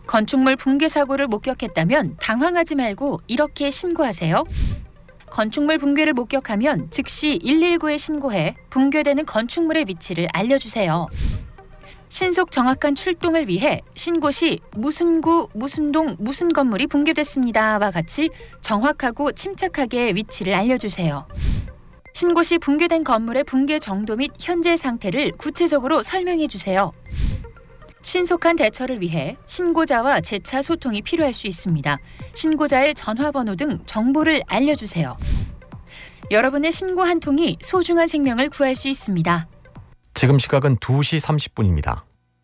건축물 붕괴 사고를 목격했다면 당황하지 말고 이렇게 신고하세요. 건축물 붕괴를 목격하면 즉시 119에 신고해 붕괴되는 건축물의 위치를 알려주세요. 신속 정확한 출동을 위해 신고 시 무슨 구, 무슨 동, 무슨 건물이 붕괴됐습니다와 같이 정확하고 침착하게 위치를 알려주세요. 신고 시 붕괴된 건물의 붕괴 정도 및 현재 상태를 구체적으로 설명해 주세요. 신속한 대처를 위해 신고자와 재차 소통이 필요할 수 있습니다. 신고자의 전화번호 등 정보를 알려주세요. 여러분의 신고 한 통이 소중한 생명을 구할 수 있습니다. 지금 시각은 2시 30분입니다.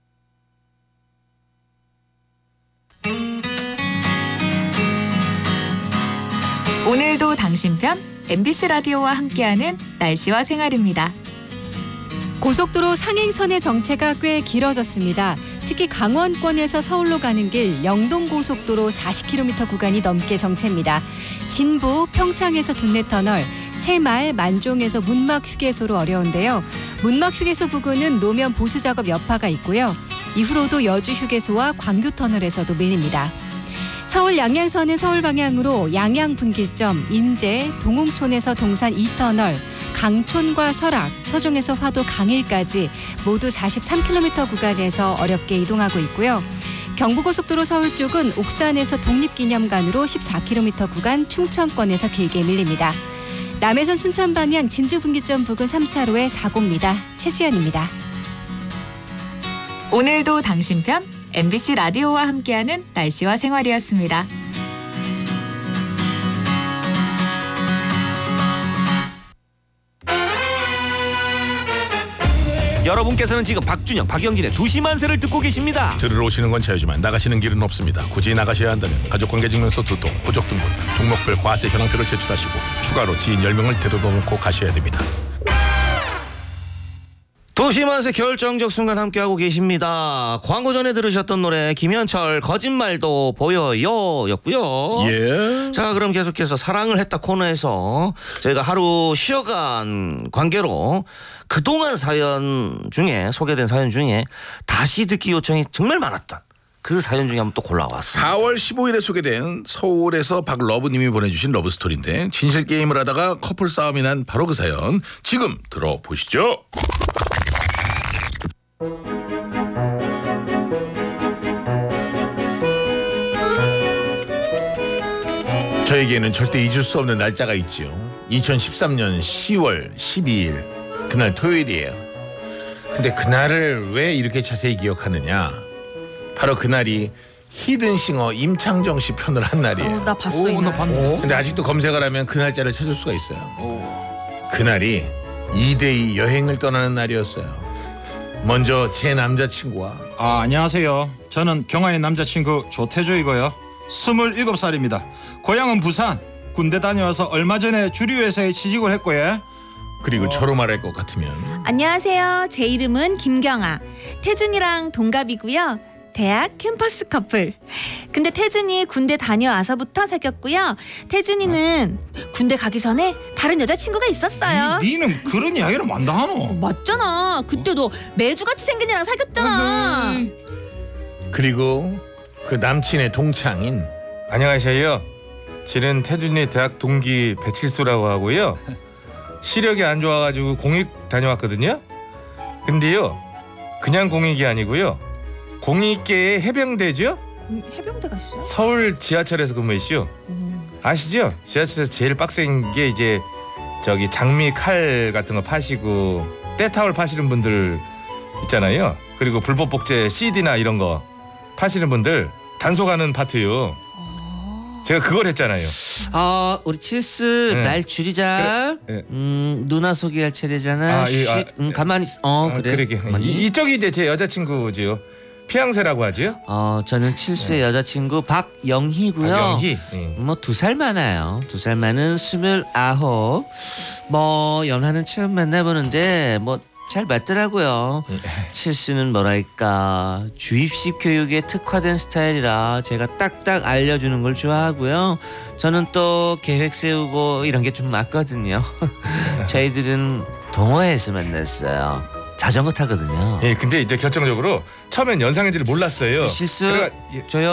오늘도 당신 편 MBC 라디오와 함께하는 날씨와 생활입니다. 고속도로 상행선의 정체가 꽤 길어졌습니다. 특히 강원권에서 서울로 가는 길 영동고속도로 40km 구간이 넘게 정체입니다. 진부, 평창에서 둔내터널, 새마을, 만종에서 문막휴게소로 어려운데요. 문막휴게소 부근은 노면 보수작업 여파가 있고요. 이후로도 여주휴게소와 광교터널에서도 밀립니다. 서울 양양선은 서울 방향으로 양양분기점, 인제, 동웅촌에서 동산 2터널, 강촌과 설악, 서종에서 화도 강일까지 모두 43km 구간에서 어렵게 이동하고 있고요. 경부고속도로 서울 쪽은 옥산에서 독립기념관으로 14km 구간 충청권에서 길게 밀립니다. 남해선 순천 방향 진주분기점 부근 3차로에 사고입니다. 최수연입니다. 오늘도 당신 편 MBC 라디오와 함께하는 날씨와 생활이었습니다. 여러분께서는 지금 박준영, 박영진의 2시 만세를 듣고 계십니다. 들으러 오시는 건 자유지만 나가시는 길은 없습니다. 굳이 나가셔야 한다면 가족관계증명서 2통, 호적 등본, 종목별 과세 현황표를 제출하시고 추가로 지인 10명을 데려다 놓고 가셔야 됩니다. 2시 만세 결정적 순간 함께하고 계십니다. 광고 전에 들으셨던 노래 김현철 거짓말도 보여요 였고요. 예. 자, 그럼 계속해서 사랑을 했다 코너에서 저희가 하루 쉬어간 관계로 그동안 사연 중에 소개된 사연 중에 다시 듣기 요청이 정말 많았던 그 사연 중에 한번 또 골라왔습니다. 4월 15일에 소개된 서울에서 박러브님이 보내주신 러브스토리인데 진실게임을 하다가 커플 싸움이 난 바로 그 사연 지금 들어보시죠. 저에게는 절대 잊을 수 없는 날짜가 있죠. 2013년 10월 12일 그날 토요일이에요. 근데 그날을 왜 이렇게 자세히 기억하느냐, 바로 그날이 히든싱어 임창정 씨 편을 한 날이에요. 나 봤어. 나 봤네. 근데 아직도 검색을 하면 그 날짜를 찾을 수가 있어요. 그날이 2대2 여행을 떠나는 날이었어요. 먼저 제 남자친구와 안녕하세요. 저는 경아의 남자친구 조태조이고요. 27살입니다. 고향은 부산. 군대 다녀와서 얼마 전에 주류회사에 취직을 했고요. 그리고 저로 말할 것 같으면 안녕하세요. 제 이름은 김경아. 태준이랑 동갑이고요. 대학 캠퍼스 커플. 근데 태준이 군대 다녀와서부터 사귀었고요. 태준이는 군대 가기 전에 다른 여자친구가 있었어요. 니는 그런 이야기를 만다하노? 맞잖아. 그때 너 매주같이 생긴 애랑 사귀었잖아. 그리고 그 남친의 동창인 안녕하세요. 저는 태준이 대학 동기 배칠수라고 하고요. 시력이 안 좋아가지고 공익 다녀왔거든요. 근데요, 그냥 공익이 아니고요. 공익계의 해병대죠? 해병대가 있어요? 서울 지하철에서 근무했죠. 아시죠? 지하철에서 제일 빡센 게 이제 저기 장미 칼 같은 거 파시고 때타올 파시는 분들 있잖아요. 그리고 불법 복제 CD나 이런 거 파시는 분들 단속하는 파트요. 제가 그걸 했잖아요. 우리 칠스 네. 날 줄이자. 그래, 누나 소개할 차례잖아. 가만히 있어. 그래. 그러게. 이쪽이 이제 제 여자친구지요. 피앙세라고 하지요. 저는 칠수의 여자친구 박영희고요. 박영희. 뭐 2살 많아요. 2살 많은 29. 뭐 연하는 처음 만나보는데 뭐 잘 맞더라고요. 칠수는 뭐랄까 주입식 교육에 특화된 스타일이라 제가 딱딱 알려주는 걸 좋아하고요. 저는 또 계획 세우고 이런 게 좀 맞거든요. 저희들은 동호회에서 만났어요. 자전거 타거든요. 근데 이제 결정적으로 처음엔 연상인지를 몰랐어요. 실수. 저요.